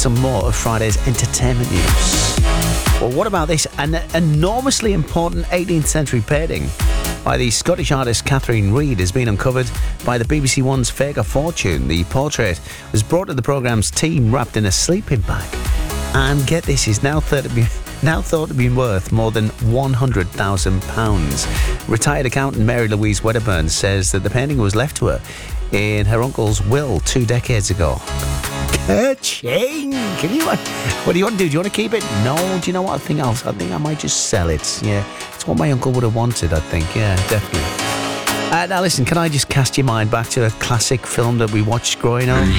some more of Friday's entertainment news. Well, what about this? An enormously important 18th century painting by the Scottish artist Catherine Reid has been uncovered by the BBC One's Fake or Fortune. The portrait was brought to the programme's team wrapped in a sleeping bag, and get this, is now thought to be worth more than £100,000. Retired accountant Mary Louise Wedderburn says that the painting was left to her in her uncle's will 2 decades ago. Ka-ching! What do you want to do? Do you want to keep it? No, do you know what? I think I might just sell it. Yeah, it's what my uncle would have wanted, I think. Yeah, definitely. Now listen, can I just cast your mind back to a classic film that we watched growing up?